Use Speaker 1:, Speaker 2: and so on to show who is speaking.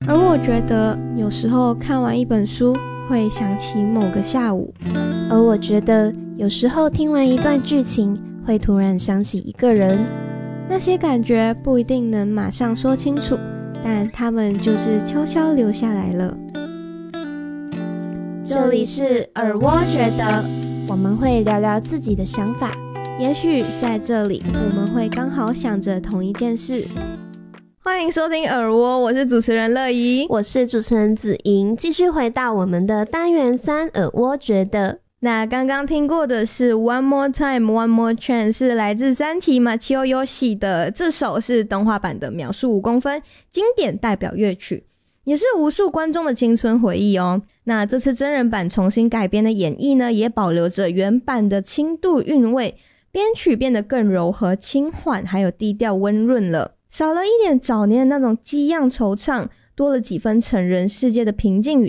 Speaker 1: 而我觉得有时候看完一本书会想起某个下午，
Speaker 2: 而我觉得有时候听完一段剧情会突然想起一个人。
Speaker 1: 那些感觉不一定能马上说清楚，但他们就是悄悄留下来了。
Speaker 2: 这里是耳蜗觉得，我们会聊聊自己的想法，
Speaker 1: 也许在这里我们会刚好想着同一件事。欢迎收听耳蜗，我是主持人乐怡，
Speaker 2: 我是主持人子莹，继续回到我们的单元3耳蜗觉得。
Speaker 1: 那刚刚听过的是 One More Time One More Chance， 是来自三崎Machio Yoshi 的，这首是动画版的秒速5公分经典代表乐曲，也是无数观众的青春回忆哦。那这次真人版重新改编的演绎呢，也保留着原版的轻度韵味，编曲变得更柔和轻缓，还有低调温润了，少了一点早年的那种激昂惆怅，多了几分成人世界的平静与